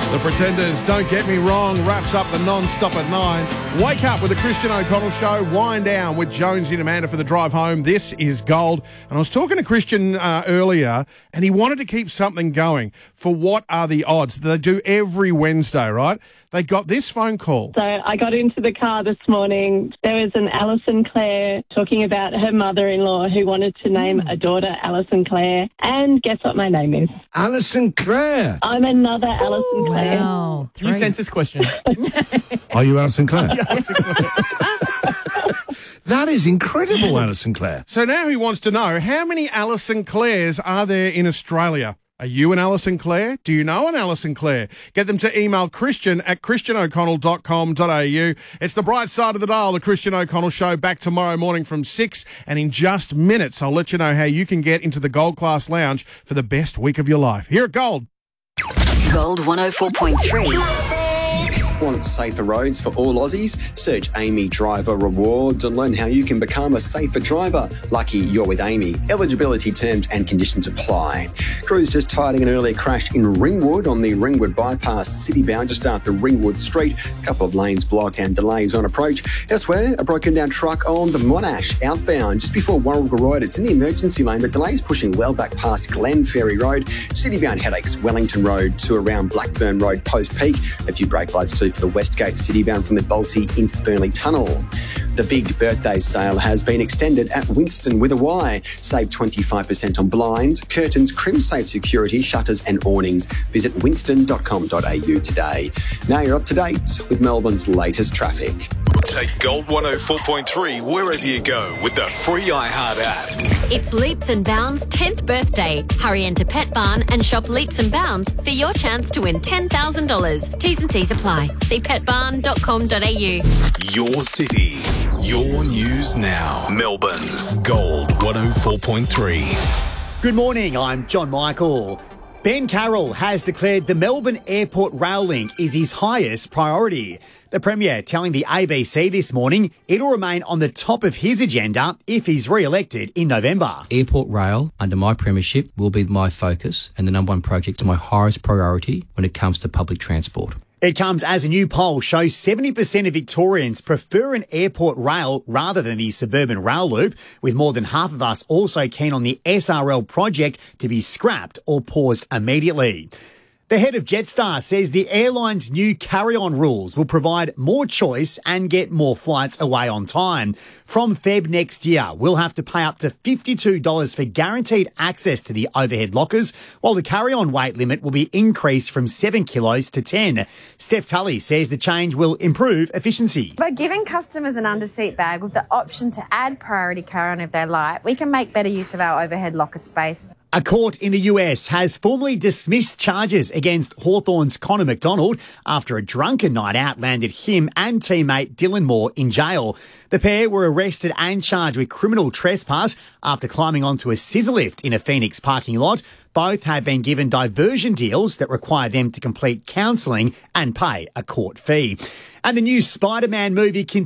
The Pretenders, Don't Get Me Wrong, wraps up the non-stop at 9. Wake up with the Christian O'Connell Show. Wind down with Jonesy and Amanda for the drive home. This is Gold. And I was talking to Christian earlier, and he wanted to keep something going. For what are the odds? They do every Wednesday, right? They got this phone call. So I got into the car this morning. There was an Alison Clare talking about her mother-in-law who wanted to name a daughter Alison Clare. And guess what my name is? Alison Clare. I'm another Alison Clare. Wow. New census question. Are you Alison Clare? That is incredible, Alison Clare. So now he wants to know, how many Alison Clares are there in Australia? Are you an Alison Clare? Do you know an Alison Clare? Get them to email christian@christianoconnell.com.au. It's the bright side of the dial, the Christian O'Connell Show, back tomorrow morning from 6. And in just minutes, I'll let you know how you can get into the Gold Class Lounge for the best week of your life. Here at Gold. Gold 104.3. Want safer roads for all Aussies? Search Amy Driver Rewards and learn how you can become a safer driver. Lucky you're with Amy. Eligibility terms and conditions apply. Crews just tiding an earlier crash in Ringwood on the Ringwood bypass, city-bound just after Ringwood Street. A couple of lanes blocked and delays on approach. Elsewhere, a broken-down truck on the Monash outbound just before Warragul Road. It's in the emergency lane, but delays pushing well back past Glenferrie Road. City-bound headaches, Wellington Road to around Blackburn Road post-peak. A few brake lights too for the Westgate City-bound from the Balti into Burnley Tunnel. The big birthday sale has been extended at Winston with a Y. Save 25% on blinds, curtains, crim-safe security, shutters and awnings. Visit winston.com.au today. Now you're up to date with Melbourne's latest traffic. Take Gold 104.3 wherever you go with the free iHeart app. It's Leaps and Bounds' 10th birthday. Hurry into Pet Barn and shop Leaps and Bounds for your chance to win $10,000. T's and C's apply. See petbarn.com.au. Your city, your news now. Melbourne's Gold 104.3. Good morning, I'm John Michael. Ben Carroll has declared the Melbourne Airport rail link is his highest priority. The Premier telling the ABC this morning it'll remain on the top of his agenda if he's re-elected in November. Airport rail, under my premiership, will be my focus and the number one project, my highest priority when it comes to public transport. It comes as a new poll shows 70% of Victorians prefer an airport rail rather than the suburban rail loop, with more than half of us also keen on the SRL project to be scrapped or paused immediately. The head of Jetstar says the airline's new carry-on rules will provide more choice and get more flights away on time. From Feb next year, we'll have to pay up to $52 for guaranteed access to the overhead lockers, while the carry-on weight limit will be increased from 7 kilos to 10. Steph Tully says the change will improve efficiency. By giving customers an under-seat bag with the option to add priority carry-on if they like, we can make better use of our overhead locker space. A court in the US has formally dismissed charges against Hawthorn's Connor McDonald after a drunken night out landed him and teammate Dylan Moore in jail. The pair were arrested and charged with criminal trespass after climbing onto a scissor lift in a Phoenix parking lot. Both have been given diversion deals that require them to complete counselling and pay a court fee. And the new Spider-Man movie